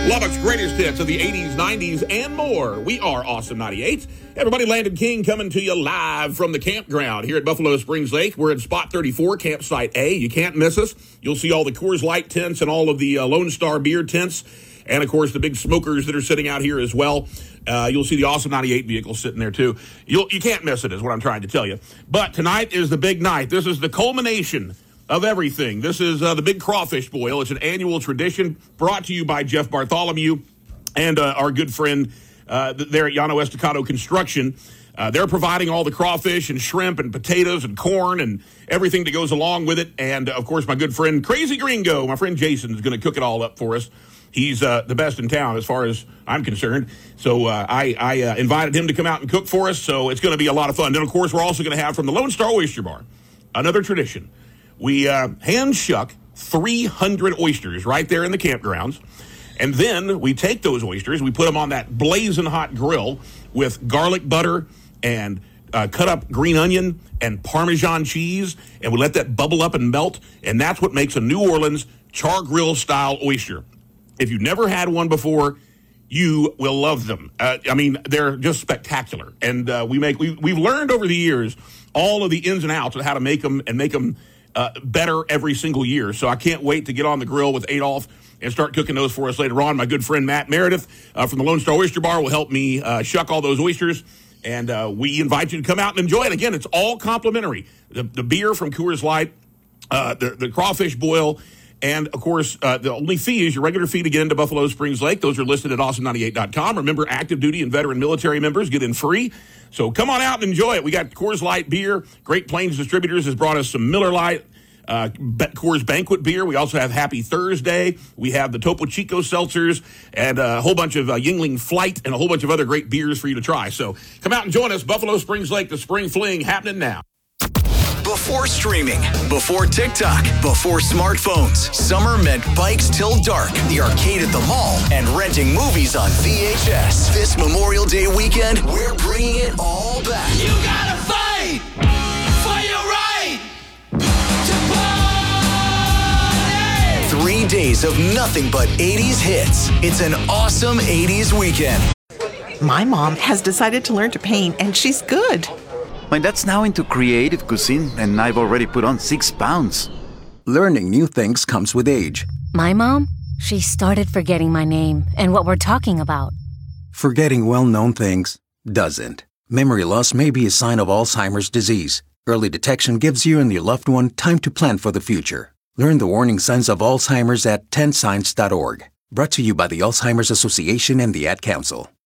Lubbock's greatest hits of the 80s, 90s, and more. We are Awesome 98. Everybody, Landon King coming to you live from the campground here at Buffalo Springs Lake. We're in spot 34, campsite A. You can't miss us. You'll see all the Coors Light tents and all of the Lone Star beer tents. And, of course, the big smokers that are sitting out here as well. You'll see the Awesome 98 vehicle sitting there, too. You can't miss it is what I'm trying to tell you. But tonight is the big night. This is the culmination of everything. This is the Big Crawfish Boil. It's an annual tradition brought to you by Jeff Bartholomew and our good friend there at Llano Estacado Construction. They're providing all the crawfish and shrimp and potatoes and corn and everything that goes along with it. And, of course, my good friend Crazy Gringo, my friend Jason, is going to cook it all up for us. He's the best in town as far as I'm concerned. So I invited him to come out and cook for us. So it's going to be a lot of fun. Then, of course, we're also going to have from the Lone Star Oyster Bar, another tradition. We hand shuck 300 oysters right there in the campgrounds. And then we take those oysters, we put them on that blazing hot grill with garlic butter and cut up green onion and Parmesan cheese. And we let that bubble up and melt. And that's what makes a New Orleans char grill style oyster. If you've never had one before, you will love them. I mean, they're just spectacular. And we've learned over the years all of the ins and outs of how to make them and make them better every single year. So I can't wait to get on the grill with Adolph and start cooking those for us later on. My good friend Matt Meredith from the Lone Star Oyster Bar will help me shuck all those oysters. And we invite you to come out and enjoy it. Again, it's all complimentary. The beer from Coors Light, the crawfish boil, and, of course, the only fee is your regular fee to get into Buffalo Springs Lake. Those are listed at awesome98.com. Remember, active duty and veteran military members get in free. So come on out and enjoy it. We got Coors Light beer. Great Plains Distributors has brought us some Miller Lite, Coors Banquet beer. We also have Happy Thursday. We have the Topo Chico seltzers and a whole bunch of Yingling Flight and a whole bunch of other great beers for you to try. So come out and join us. Buffalo Springs Lake, the Spring Fling happening now. Before streaming, before TikTok, before smartphones, summer meant bikes till dark, the arcade at the mall, and renting movies on VHS. This Memorial Day weekend, we're bringing it all back. You gotta fight for your right to party! 3 days of nothing but 80s hits. It's an awesome 80s weekend. My mom has decided to learn to paint, and she's good. My dad's now into creative cuisine, and I've already put on 6 pounds. Learning new things comes with age. My mom, she started forgetting my name and what we're talking about. Forgetting well-known things doesn't. Memory loss may be a sign of Alzheimer's disease. Early detection gives you and your loved one time to plan for the future. Learn the warning signs of Alzheimer's at 10signs.org. Brought to you by the Alzheimer's Association and the Ad Council.